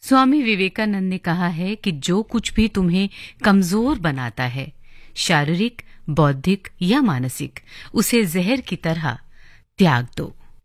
स्वामी विवेकानंद ने कहा है कि जो कुछ भी तुम्हें कमजोर बनाता है, शारीरिक, बौद्धिक या मानसिक, उसे जहर की तरह त्याग दो।